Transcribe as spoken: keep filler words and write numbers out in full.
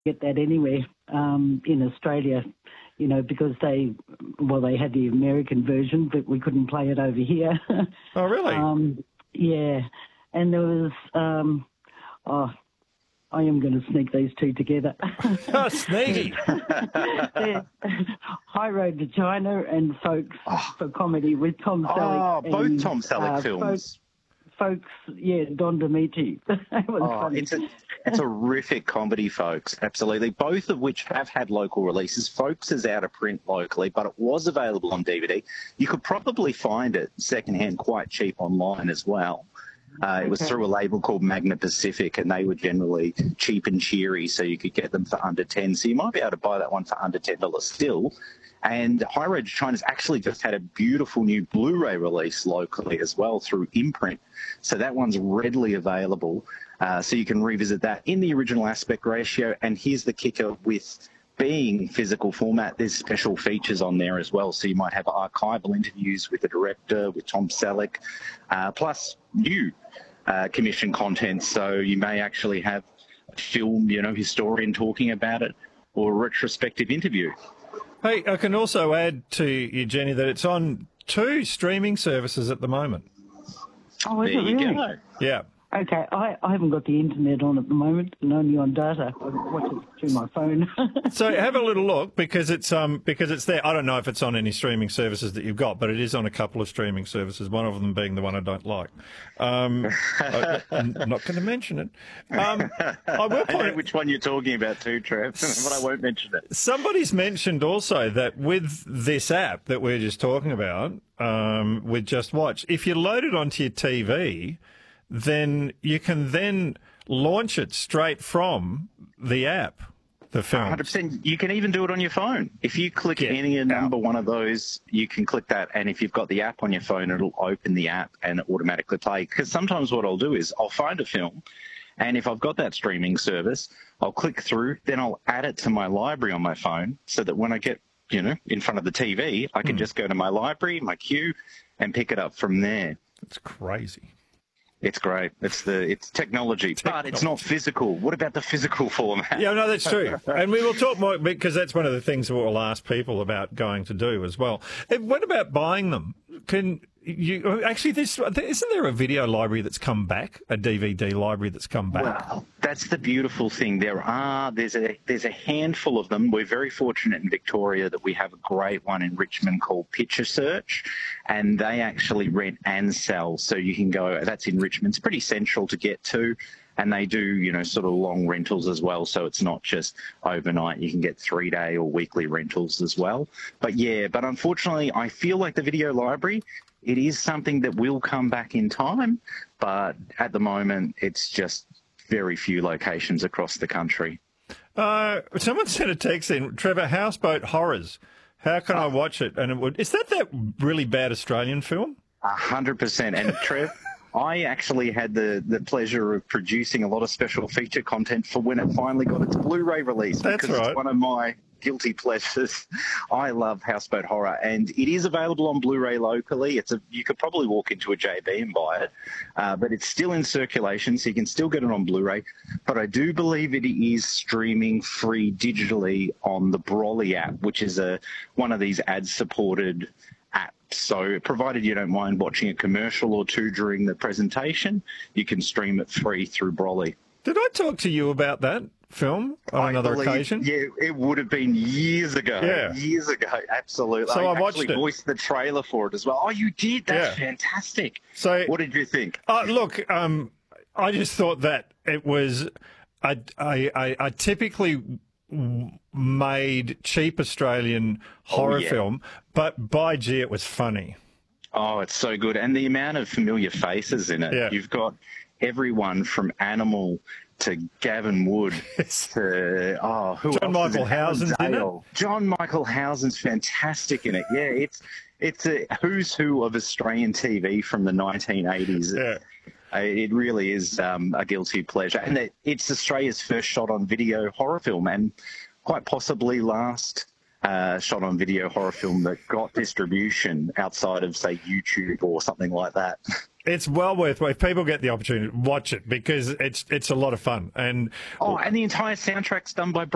get that anywhere um, in Australia, you know, because they, well, they had the American version, but we couldn't play it over here. Oh, really? um, yeah. And there was, um, oh, I am going to sneak these two together. Oh, sneaky. High Road to China and Folks oh. for Comedy with Tom Selleck. Oh, both and, Tom Selleck uh, films. Folks, folks, yeah, Don Dimitri. That was oh, funny. It's a, it's a horrific comedy, Folks, absolutely. Both of which have had local releases. Folks is out of print locally, but it was available on D V D. You could probably find it secondhand quite cheap online as well. Uh, it was okay. through a label called Magna Pacific, and they were generally cheap and cheery, so you could get them for under ten. So you might be able to buy that one for under ten dollars still. And High Road to China's actually just had a beautiful new Blu-ray release locally as well through Imprint. So that one's readily available. Uh, so you can revisit that in the original aspect ratio. And here's the kicker with being physical format, there's special features on there as well. So you might have archival interviews with the director, with Tom Selleck, uh, plus new uh, commission content. So you may actually have a film, you know, historian talking about it, or a retrospective interview. Hey, I can also add to you, Jenny, that it's on two streaming services at the moment. Oh, is there it you really? go. Yeah. Okay, I, I haven't got the internet on at the moment, and only on data. I watch it through my phone. So have a little look because it's um because it's there. I don't know if it's on any streaming services that you've got, but it is on a couple of streaming services. One of them being the one I don't like. Um, I, I'm not going to mention it. Um, I will I know which one you're talking about too, Trev, but I won't mention it. Somebody's mentioned also that with this app that we're just talking about, um, with Just Watch, if you load it onto your T V, then you can then launch it straight from the app, the film. one hundred percent. You can even do it on your phone. If you click Get any number out. one of those, you can click that, and if you've got the app on your phone, it'll open the app and automatically play. Because sometimes what I'll do is I'll find a film, and if I've got that streaming service, I'll click through, then I'll add it to my library on my phone so that when I get, you know, in front of the T V, I can mm. just go to my library, my queue, and pick it up from there. It's crazy. It's great. It's the it's technology, technology, but it's not physical. What about the physical format? Yeah, no, that's true. And we will talk more because that's one of the things that we'll ask people about going to do as well. And what about buying them? Can you actually? This isn't there a video library that's come back, a D V D library that's come back? Well, that's the beautiful thing. There are there's a there's a handful of them. We're very fortunate in Victoria that we have a great one in Richmond called Picture Search, and they actually rent and sell. So you can go. That's in Richmond. It's pretty central to get to. And they do, you know, sort of long rentals as well. So it's not just overnight. You can get three-day or weekly rentals as well. But, yeah, but unfortunately, I feel like the video library, it is something that will come back in time. But at the moment, it's just very few locations across the country. Uh, someone sent a text in, Trevor, Houseboat Horrors. How can oh. I watch it? And it would, is that that really bad Australian film? A hundred percent. And, Trev... I actually had the, the pleasure of producing a lot of special feature content for when it finally got its Blu-ray release. That's because right. It's one of my guilty pleasures. I love Houseboat Horror, and it is available on Blu-ray locally. It's a you could probably walk into a J B and buy it, uh, but it's still in circulation, so you can still get it on Blu-ray. But I do believe it is streaming free digitally on the Brolly app, which is a one of these ad-supported apps. So provided you don't mind watching a commercial or two during the presentation, you can stream it free through Brolly. Did I talk to you about that film on I another believe, occasion? Yeah, it would have been years ago. Yeah. Years ago, absolutely. So I, I watched actually it. voiced the trailer for it as well. Oh, you did? That's yeah. fantastic. So, what did you think? Uh, look, um, I just thought that it was I, I, I, I typically made cheap Australian horror oh, yeah. film, but by gee, it was funny. Oh, it's so good. And the amount of familiar faces in it. Yeah. You've got everyone from Animal to Gavin Wood to, oh, who John else Michael Housen's in it. John Michael Housen's fantastic in it. Yeah, it's it's a who's who of Australian T V from the nineteen eighties. Yeah. It really is um, a guilty pleasure. And it's Australia's first shot-on-video horror film, and quite possibly last uh, shot-on-video horror film that got distribution outside of, say, YouTube or something like that. It's well worth it. If people get the opportunity, watch it because it's it's a lot of fun. And oh, and the entire soundtrack's done by